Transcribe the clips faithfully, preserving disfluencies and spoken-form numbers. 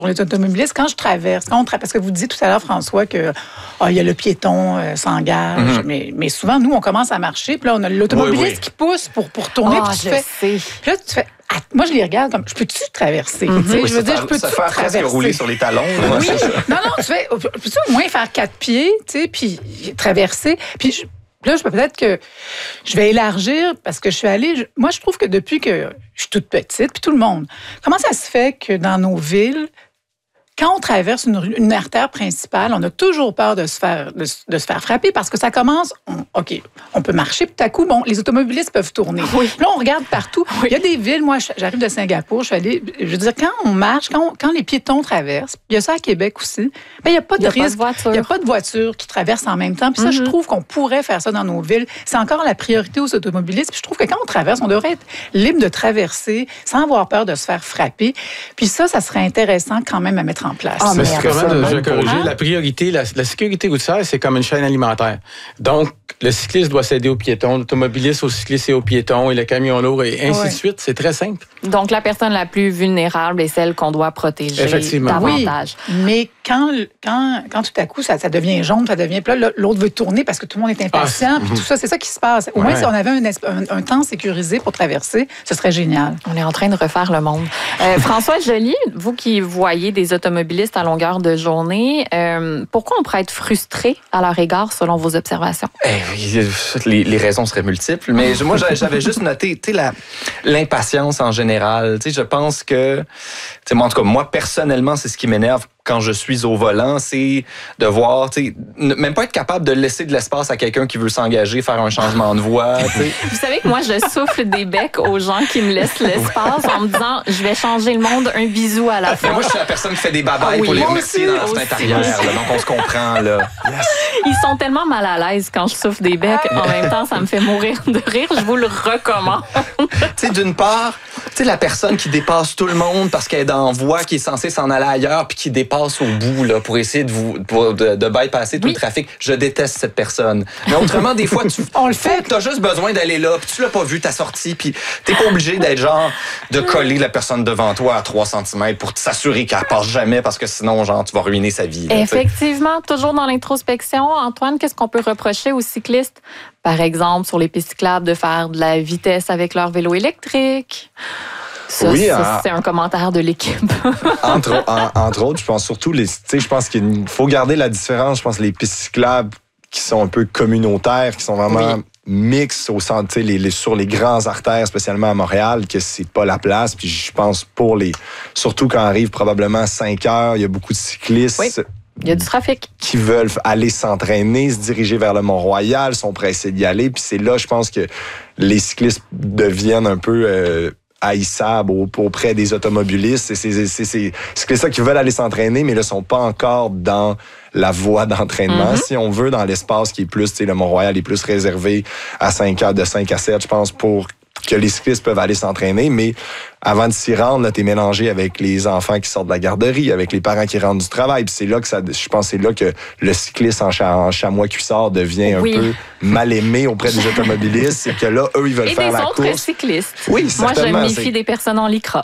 les automobilistes, quand je traverse, quand on tra- parce que vous disiez tout à l'heure, François, que oh, il y a le piéton euh, s'engage, mm-hmm. mais, mais souvent, nous, on commence à marcher, puis là, on a l'automobiliste oui, oui. qui pousse pour, pour tourner. Oh, puis je tu fais, sais. Puis là, tu fais... Ah, moi, je les regarde comme, je peux-tu traverser? Mm-hmm. Oui, je veux dire, faire, je peux-tu faire traverser? presque rouler sur les talons. Là, oui, non, non, tu fais, peux-tu au moins faire quatre pieds, tu sais, puis traverser? Puis je, là, je peux peut-être que je vais élargir parce que je suis allée... Je, moi, je trouve que depuis que je suis toute petite, puis tout le monde, comment ça se fait que dans nos villes, quand on traverse une, une artère principale, on a toujours peur de se faire, de, de se faire frapper parce que ça commence, on, OK, on peut marcher, puis tout à coup, bon, les automobilistes peuvent tourner. Oui. Là, on regarde partout. Oui. Il y a des villes, moi, j'arrive de Singapour, je suis allée, je veux dire, quand on marche, quand, on, quand les piétons traversent, il y a ça à Québec aussi, bien, il n'y a pas de risque. Il n'y a pas de voiture qui traverse en même temps. Puis ça, mm-hmm. je trouve qu'on pourrait faire ça dans nos villes. C'est encore la priorité aux automobilistes. Puis je trouve que quand on traverse, on devrait être libre de traverser sans avoir peur de se faire frapper. Puis ça, ça serait intéressant quand même à mettre en place. Ah, mais c'est comment de, je vais corriger. La priorité, la, la sécurité routière, c'est comme une chaîne alimentaire. Donc, le cycliste doit céder aux piétons, l'automobiliste aux cyclistes et aux piétons, et le camion lourd, et ainsi ouais. de suite. C'est très simple. Donc, la personne la plus vulnérable est celle qu'on doit protéger Effectivement. davantage. Oui, mais quand, quand, quand tout à coup, ça, ça devient jaune, ça devient... Puis là, l'autre veut tourner parce que tout le monde est impatient, ah, puis mm-hmm. tout ça, c'est ça qui se passe. Au ouais. moins, si on avait un, un, un temps sécurisé pour traverser, ce serait génial. On est en train de refaire le monde. Euh, François Joly, vous qui voyez des automobilistes à longueur de journée, euh, pourquoi on pourrait être frustré à leur égard, selon vos observations? Eh, les, les raisons seraient multiples, mais moi, j'avais juste noté la, l'impatience en général. Je pense que, moi, en tout cas, moi, personnellement, c'est ce qui m'énerve quand je suis au volant, c'est de voir, tu sais, même pas être capable de laisser de l'espace à quelqu'un qui veut s'engager, faire un changement de voie. T'sais. Vous savez que moi, je souffle des becs aux gens qui me laissent l'espace en me disant, je vais changer le monde, un bisou à la fois. Mais moi, je suis la personne qui fait des babayes ah oui, pour les remercier dans cet intérieur. Là, donc, on se comprend, là. Yes. Ils sont tellement mal à l'aise quand je souffle des becs. En même temps, ça me fait mourir de rire. Je vous le recommande. Tu sais, d'une part, tu sais, la personne qui dépasse tout le monde parce qu'elle est dans voie, qui est censée s'en aller ailleurs, puis qui dépasse au bout là, pour essayer de, vous, pour, de, de bypasser tout oui. le trafic. Je déteste cette personne. Mais autrement, des fois, tu on le fait. T'as juste besoin d'aller là, puis tu l'as pas vu, ta sortie, puis t'es pas obligé d'être genre de coller la personne devant toi à trois centimètres pour s'assurer qu'elle passe jamais parce que sinon, genre, tu vas ruiner sa vie. Là, effectivement, t'sais. Toujours dans l'introspection, Antoine, qu'est-ce qu'on peut reprocher aux cyclistes? Par exemple, sur les pistes cyclables, de faire de la vitesse avec leur vélo électrique. Ça, oui, ça, en, c'est un commentaire de l'équipe. entre, en, entre autres, je pense surtout, les, je pense qu'il faut garder la différence. Je pense les pistes cyclables qui sont un peu communautaires, qui sont vraiment oui. mixtes au centre, les, les, sur les grands artères, spécialement à Montréal, que c'est pas la place. Puis je pense pour les... Surtout quand arrive probablement cinq heures, il y a beaucoup de cyclistes... Oui. Il y a du trafic. Qui veulent aller s'entraîner, se diriger vers le Mont-Royal, sont pressés d'y aller. Puis c'est là, je pense que les cyclistes deviennent un peu... Euh, haïssables auprès des automobilistes. C'est, c'est, c'est, c'est, c'est ça qui veulent aller s'entraîner, mais ne sont pas encore dans la voie d'entraînement. Mm-hmm. Si on veut, dans l'espace qui est plus, tu sais, le Mont-Royal est plus réservé à cinq heures, de cinq à sept, je pense, pour que les cyclistes peuvent aller s'entraîner, mais avant de s'y rendre, là, t'es mélangé avec les enfants qui sortent de la garderie, avec les parents qui rentrent du travail. Puis c'est là que ça, je pense, c'est là que le cycliste en, cha- en chamois cuissard devient oui. un peu mal aimé auprès des automobilistes. C'est que là, eux, ils veulent et faire la course. Et des autres cyclistes. Oui, moi, je me méfie c'est... des personnes en lycra.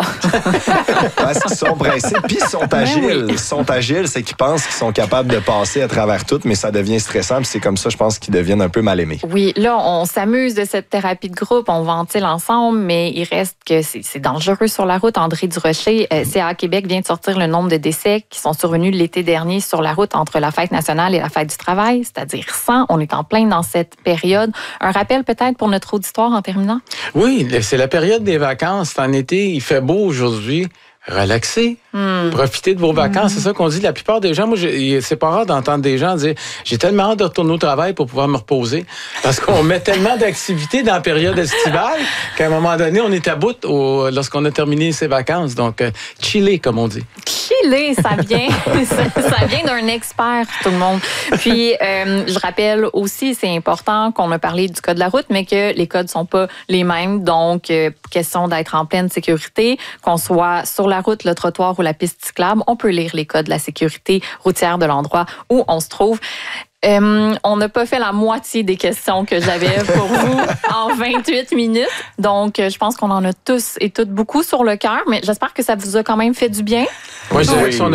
Parce qu'ils sont pressés, puis ils sont agiles. Oui. Ils sont agiles, c'est qu'ils pensent qu'ils sont capables de passer à travers tout, mais ça devient stressant. Puis c'est comme ça, je pense, qu'ils deviennent un peu mal aimés. Oui, là, on s'amuse de cette thérapie de groupe, on ventile ensemble, mais il reste que c'est, c'est dangereux sur la route. André Durocher, euh, C A A Québec vient de sortir le nombre de décès qui sont survenus l'été dernier sur la route entre la fête nationale et la fête du travail, c'est-à-dire cent. On est en plein dans cette période. Un rappel peut-être pour notre auditoire en terminant? Oui, c'est la période des vacances. C'est en été, il fait beau aujourd'hui. Relaxer, hmm. profiter de vos vacances, hmm. c'est ça qu'on dit. La plupart des gens, moi, je, c'est pas rare d'entendre des gens dire « J'ai tellement hâte de retourner au travail pour pouvoir me reposer. » Parce qu'on met tellement d'activités dans la période estivale qu'à un moment donné, on est à bout au, lorsqu'on a terminé ses vacances. Donc, euh, chiller, comme on dit. Chiller, ça vient, ça, ça vient d'un expert, tout le monde. Puis, euh, je rappelle aussi, c'est important qu'on a parlé du code de la route, mais que les codes sont pas les mêmes. Donc, euh, question d'être en pleine sécurité, qu'on soit sur la route, le trottoir ou la piste cyclable, on peut lire les codes de la sécurité routière de l'endroit où on se trouve. Euh, on n'a pas fait la moitié des questions que j'avais pour vous en vingt-huit minutes. Donc, je pense qu'on en a tous et toutes beaucoup sur le cœur, mais j'espère que ça vous a quand même fait du bien. Oui, oui.